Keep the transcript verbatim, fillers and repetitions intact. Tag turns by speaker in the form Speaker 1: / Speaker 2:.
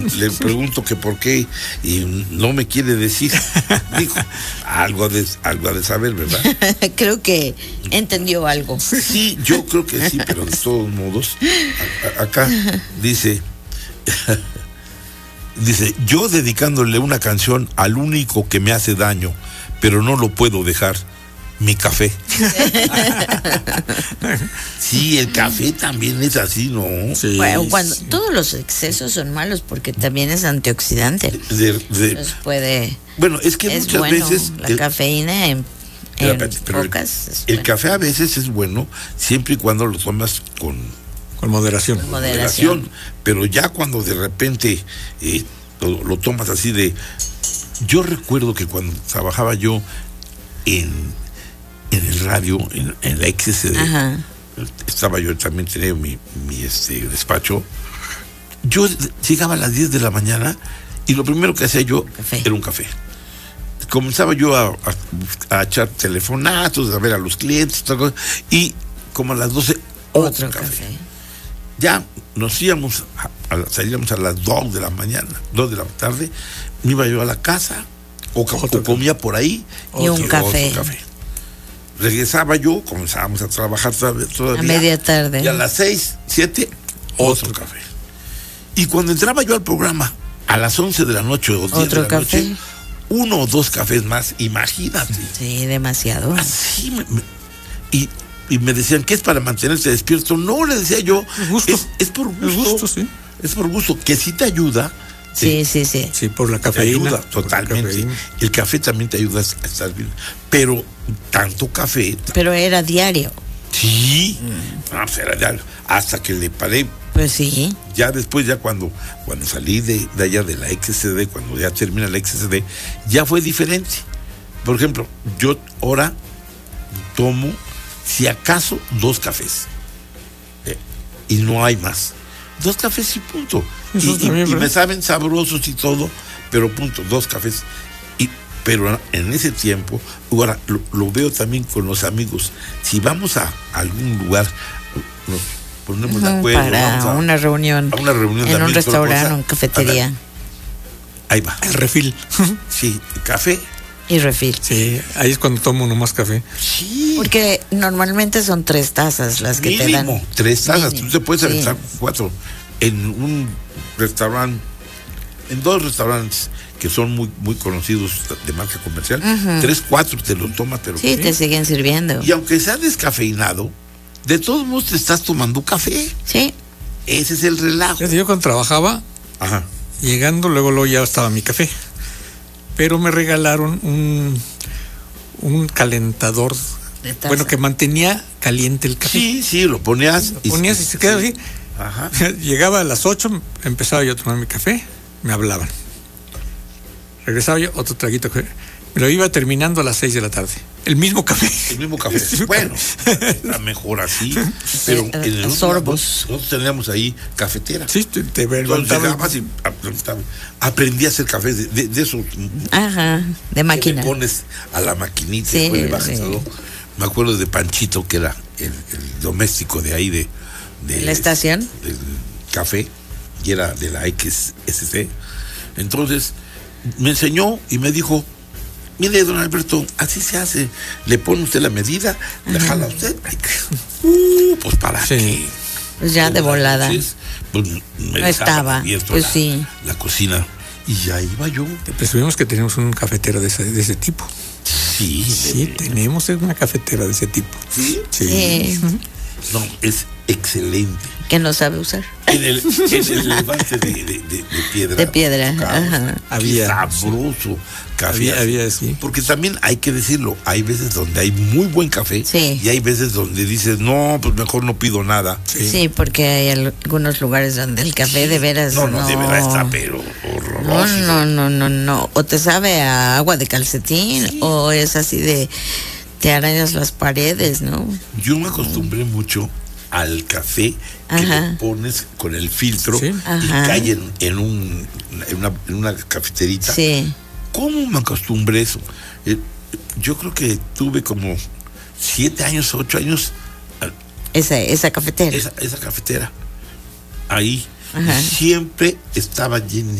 Speaker 1: le pregunto que por qué y no me quiere decir. Dijo, algo de, algo de saber, ¿verdad?
Speaker 2: Creo que entendió algo.
Speaker 1: Sí, yo creo que sí, pero de todos modos, a, a, acá dice, dice, yo dedicándole una canción al único que me hace daño, pero no lo puedo dejar. Mi café. Sí, el café también es así, ¿no?
Speaker 2: Sí, bueno, cuando sí. Todos los excesos son malos porque también es antioxidante.
Speaker 1: De, de,
Speaker 2: Nos puede.
Speaker 1: Bueno, es que es muchas
Speaker 2: bueno,
Speaker 1: veces
Speaker 2: la
Speaker 1: el,
Speaker 2: cafeína en,
Speaker 1: pero,
Speaker 2: en
Speaker 1: pero
Speaker 2: pocas.
Speaker 1: El,
Speaker 2: es
Speaker 1: el
Speaker 2: bueno.
Speaker 1: café a veces es bueno siempre y cuando lo tomas con
Speaker 3: con moderación.
Speaker 2: Con moderación.
Speaker 1: moderación. Pero ya cuando de repente eh, lo, lo tomas así de. Yo recuerdo que cuando trabajaba yo en en el radio, en, en la X S D, ajá, estaba yo también, tenía mi, mi este, despacho. Yo llegaba a las diez de la mañana y lo primero que hacía yo café. Era un café. Comenzaba yo a, a, a echar telefonazos, a ver a los clientes, y como a las doce, otro, otro café. café. Ya nos íbamos, a, a, salíamos a las dos de la mañana, dos de la tarde, me iba yo a la casa, o, o comía por ahí,
Speaker 2: y un café.
Speaker 1: Otro café. Regresaba yo, comenzábamos a trabajar todavía.
Speaker 2: A media tarde.
Speaker 1: Y a las seis, siete, otro, otro café. Y cuando entraba yo al programa, a las once de la noche o diez de la
Speaker 2: café.
Speaker 1: noche, uno o dos cafés más, imagínate.
Speaker 2: Sí, demasiado.
Speaker 1: Así me, me, y, y me decían, ¿qué es para mantenerse despierto? No, le decía yo,
Speaker 3: gusto.
Speaker 1: Es, es por gusto.
Speaker 3: Es gusto, sí.
Speaker 1: Es por gusto, que sí te ayuda.
Speaker 2: Sí, sí, sí.
Speaker 3: Sí, por la cafeína.
Speaker 1: Te ayuda, totalmente. Cafeína. El café también te ayuda a estar bien. Pero tanto café.
Speaker 2: Pero era diario.
Speaker 1: Sí. Mm. No, pues era diario. Hasta que le paré.
Speaker 2: Pues sí.
Speaker 1: Ya después, ya cuando, cuando salí de, de allá de la X S D, cuando ya termina la X S D, ya fue diferente. Por ejemplo, yo ahora tomo, si acaso, dos cafés. Eh, y no hay más. Dos cafés y punto. Y, y, y me saben sabrosos y todo, pero punto, dos cafés. Y, pero en ese tiempo, ahora lo, lo veo también con los amigos. Si vamos a algún lugar, nos ponemos de acuerdo.
Speaker 2: Para
Speaker 1: vamos a,
Speaker 2: una reunión.
Speaker 1: A una reunión
Speaker 2: en un restaurante, en cafetería.
Speaker 1: Anda, ahí va.
Speaker 3: El refil.
Speaker 1: Sí, café.
Speaker 2: Y refil.
Speaker 3: Sí, ahí es cuando tomo uno más café.
Speaker 1: Sí.
Speaker 2: Porque normalmente son tres tazas las que
Speaker 1: Mínimo,
Speaker 2: te dan.
Speaker 1: tres tazas. Mínimo. Tú te puedes aventar
Speaker 2: sí.
Speaker 1: cuatro. En un restaurante, en dos restaurantes que son muy muy conocidos de marca comercial, uh-huh. tres, cuatro te lo tomas, pero
Speaker 2: sí, ¿qué? Te siguen sirviendo.
Speaker 1: Y aunque sea descafeinado, de todos modos te estás tomando café.
Speaker 2: Sí.
Speaker 1: Ese es el relajo.
Speaker 3: Yo cuando trabajaba, ajá, llegando, luego, luego ya estaba mi café. Pero me regalaron un, un calentador, bueno, que mantenía caliente el café.
Speaker 1: Sí, sí, lo ponías.
Speaker 3: Lo ponías y, y se quedaba sí. así.
Speaker 1: Ajá.
Speaker 3: Llegaba a las ocho, empezaba yo a tomar mi café, me hablaban. Regresaba yo, otro traguito, me lo iba terminando a las seis de la tarde. El mismo café.
Speaker 1: El mismo café. El mismo bueno, está mejor así. Pero
Speaker 2: sí,
Speaker 1: en el
Speaker 2: uh, sorbos.
Speaker 1: Nosotros teníamos ahí cafetera.
Speaker 3: Sí, te, te
Speaker 1: llegabas y aprendí a hacer café de, de, de eso.
Speaker 2: Ajá, de máquina.
Speaker 1: Le pones a la maquinita
Speaker 2: sí,
Speaker 1: y le
Speaker 2: sí.
Speaker 1: Me acuerdo de Panchito, que era el, el doméstico de ahí de, de
Speaker 2: la estación
Speaker 1: del café, y era de la X S D. Entonces me enseñó y me dijo, mire, don Alberto, así se hace, le pone usted la medida, le uh-huh. jala usted, uh, pues para sí. qué.
Speaker 2: Pues ya de volada.
Speaker 1: Noches, pues, me
Speaker 2: no estaba, pues
Speaker 1: la,
Speaker 2: sí.
Speaker 1: la cocina, y ya iba yo.
Speaker 3: Pues vimos que tenemos un cafetero de ese, de ese tipo.
Speaker 1: Sí,
Speaker 3: sí, de... tenemos una cafetera de ese tipo.
Speaker 1: Sí,
Speaker 2: sí. sí.
Speaker 1: No, es excelente.
Speaker 2: Que no sabe usar.
Speaker 1: En el, en el elefante de, de, de, de piedra.
Speaker 2: De piedra. Ajá.
Speaker 1: Había sabroso café.
Speaker 3: Había, había, sí.
Speaker 1: Porque también hay que decirlo, hay veces donde hay muy buen café,
Speaker 2: sí.
Speaker 1: y hay veces donde dices, no, pues mejor no pido nada.
Speaker 2: Sí, sí, porque hay algunos lugares donde el café de veras.
Speaker 1: No, no,
Speaker 2: no.
Speaker 1: de veras está, pero horroroso.
Speaker 2: No, no, no, no, no. O te sabe a agua de calcetín, sí. o es así de te arañas las paredes, ¿no?
Speaker 1: Yo me acostumbré mucho al café que Ajá. le pones con el filtro, ¿sí? y cae en, en, un, en, una, en una cafeterita.
Speaker 2: Sí.
Speaker 1: ¿Cómo me acostumbré eso? Eh, yo creo que tuve como siete años, ocho años.
Speaker 2: Esa, esa cafetera.
Speaker 1: Esa, esa cafetera. Ahí. Ajá. Siempre estaba llena.